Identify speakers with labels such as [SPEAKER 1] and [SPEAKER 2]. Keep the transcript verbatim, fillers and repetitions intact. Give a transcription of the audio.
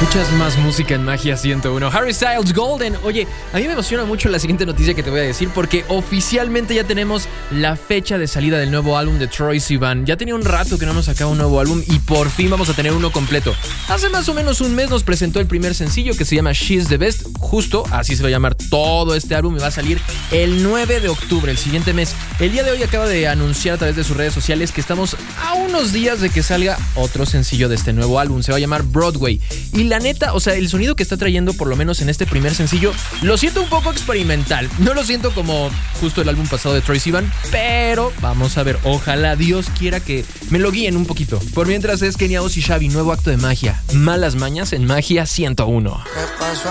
[SPEAKER 1] Escuchas más música en Magia ciento uno. Harry Styles, Golden. Oye, a mí me emociona mucho la siguiente noticia que te voy a decir porque oficialmente ya tenemos la fecha de salida del nuevo álbum de Troye Sivan. Ya tenía un rato que no nos sacaba un nuevo álbum y por fin vamos a tener uno completo. Hace más o menos un mes nos presentó el primer sencillo que se llama She's the Best. Justo así se va a llamar todo este álbum y va a salir el nueve de octubre, el siguiente mes. El día de hoy acaba de anunciar a través de sus redes sociales que estamos a unos días de que salga otro sencillo de este nuevo álbum. Se va a llamar Broadway. Y la neta, o sea, el sonido que está trayendo, por lo menos en este primer sencillo, lo siento un poco experimental. No lo siento como justo el álbum pasado de Troye Sivan, pero vamos a ver. Ojalá Dios quiera que me lo guíen un poquito. Por mientras es Kenia Oz y Xavi, nuevo acto de magia. Malas mañas en Magia ciento uno.